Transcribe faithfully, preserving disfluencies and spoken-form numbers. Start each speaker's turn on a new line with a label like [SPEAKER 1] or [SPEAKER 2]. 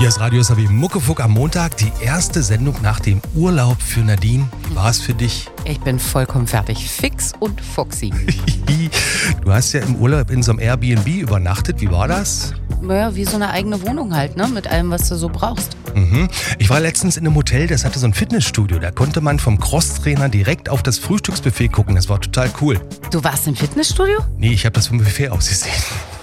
[SPEAKER 1] Hier ist Radio S R W Muckefuck am Montag, die erste Sendung nach dem Urlaub für Nadine. Wie war es für dich?
[SPEAKER 2] Ich bin vollkommen fertig, fix und foxy.
[SPEAKER 1] Du hast ja im Urlaub in so einem Airbnb übernachtet, wie war das?
[SPEAKER 2] Naja, wie so eine eigene Wohnung halt, ne? Mit allem, was du so brauchst.
[SPEAKER 1] Mhm. Ich war letztens in einem Hotel, das hatte so ein Fitnessstudio. Da konnte man vom Crosstrainer direkt auf das Frühstücksbuffet gucken. Das war total cool.
[SPEAKER 2] Du warst im Fitnessstudio?
[SPEAKER 1] Nee, ich habe das vom Buffet aus gesehen.